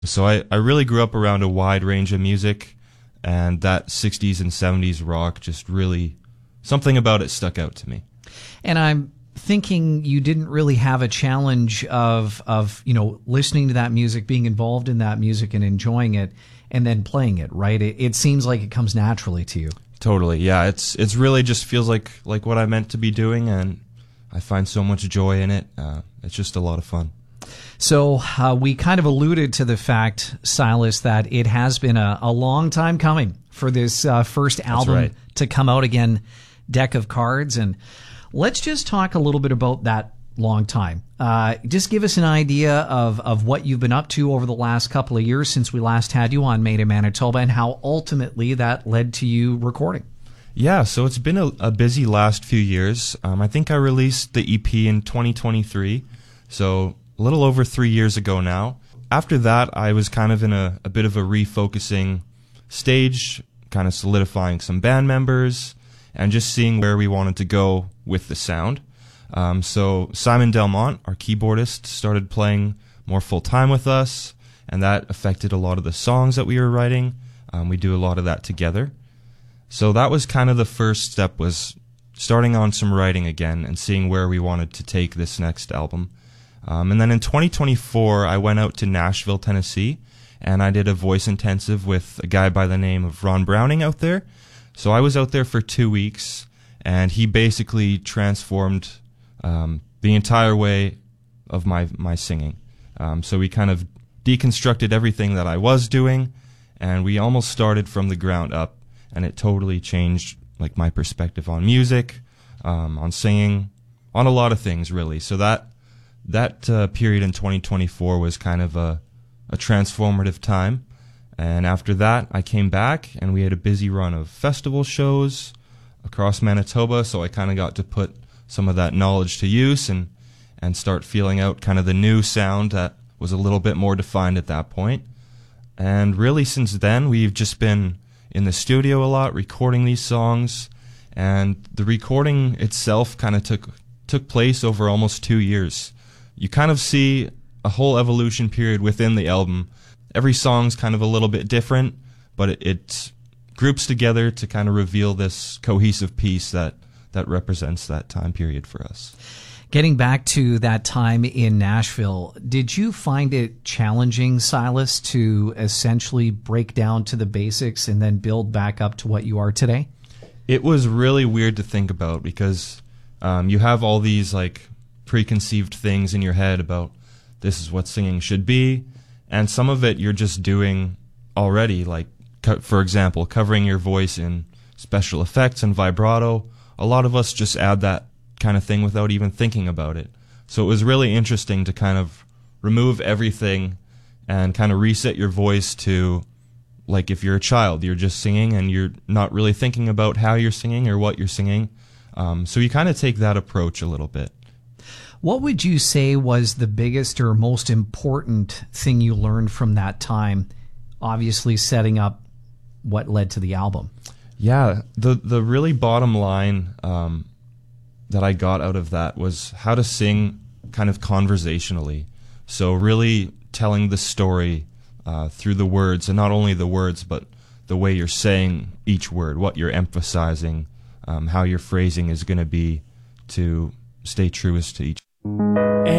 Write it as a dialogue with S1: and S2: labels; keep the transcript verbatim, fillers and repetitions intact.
S1: So I, I really grew up around a wide range of music, and that sixties and seventies rock just really, something about it stuck out to me.
S2: And I'm thinking you didn't really have a challenge of, of you know, listening to that music, being involved in that music and enjoying it, and then playing it, right? It, it seems like it comes naturally to you.
S1: Totally, yeah. It's it's really just feels like, like what I meant to be doing, and I find so much joy in it. Uh, it's just a lot of fun.
S2: So uh, we kind of alluded to the fact, Silas, that it has been a, a long time coming for this uh, first album
S1: right.
S2: to come out again, Deck of Cards. And let's just talk a little bit about that long time. Uh, just give us an idea of, of what you've been up to over the last couple of years since we last had you on Made in Manitoba, and how ultimately that led to you recording.
S1: Yeah, so it's been a, a busy last few years. Um, I think I released the E P in twenty twenty-three, so a little over three years ago now. After that, I was kind of in a, a bit of a refocusing stage, kind of solidifying some band members, and just seeing where we wanted to go with the sound. Um, so Simon Delmont, our keyboardist, started playing more full-time with us, and that affected a lot of the songs that we were writing. Um, we do a lot of that together. So that was kind of the first step, was starting on some writing again and seeing where we wanted to take this next album. Um, and then in twenty twenty-four, I went out to Nashville, Tennessee, and I did a voice intensive with a guy by the name of Ron Browning out there. So I was out there for two weeks, and he basically transformed um, the entire way of my, my singing. Um, so we kind of deconstructed everything that I was doing, and we almost started from the ground up, and it totally changed like my perspective on music, um, on singing, on a lot of things, really. So that That uh, period in twenty twenty-four was kind of a, a transformative time. And after that, I came back, and we had a busy run of festival shows across Manitoba, so I kind of got to put some of that knowledge to use and, and start feeling out kind of the new sound that was a little bit more defined at that point. And really since then, we've just been in the studio a lot, recording these songs, and the recording itself kind of took took place over almost two years. You kind of see a whole evolution period within the album. Every song's kind of a little bit different, but it, it groups together to kind of reveal this cohesive piece that, that represents that time period for us.
S2: Getting back to that time in Nashville, did you find it challenging, Silas, to essentially break down to the basics and then build back up to what you are today?
S1: It was really weird to think about, because um, you have all these like preconceived things in your head about this is what singing should be, and some of it you're just doing already, like co- for example, covering your voice in special effects and vibrato. A lot of us just add that kind of thing without even thinking about it. So it was really interesting to kind of remove everything and kind of reset your voice to, like, if you're a child, you're just singing and you're not really thinking about how you're singing or what you're singing. Um, so you kind of take that approach a little bit.
S2: What would you say was the biggest or most important thing you learned from that time, obviously setting up what led to the album?
S1: Yeah, the the really bottom line um, that I got out of that was how to sing kind of conversationally. So really telling the story uh, through the words, and not only the words, but the way you're saying each word, what you're emphasizing, um, how your phrasing is going to be to stay truest to each.